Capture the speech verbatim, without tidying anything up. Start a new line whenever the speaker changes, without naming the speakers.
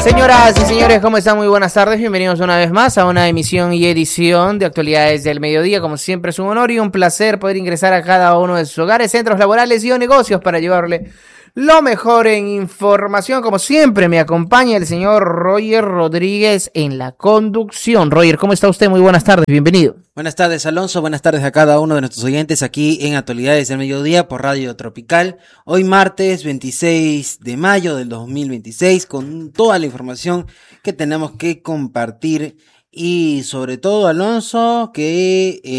Señoras y señores, ¿cómo están? Muy buenas tardes, bienvenidos una vez más a una emisión y edición de Actualidades del Mediodía. Como siempre es un honor y un placer poder ingresar a cada uno de sus hogares, centros laborales y o negocios para llevarle lo mejor en información. Como siempre me acompaña el señor Roger Rodríguez en la conducción. Roger, ¿cómo está usted? Muy buenas tardes, bienvenido.
Buenas tardes, Alonso, buenas tardes a cada uno de nuestros oyentes aquí en Actualidades del Mediodía por Radio Tropical. Hoy martes veintiséis de mayo del dos mil veintiséis con toda la información que tenemos que compartir y sobre todo, Alonso, que... Eh,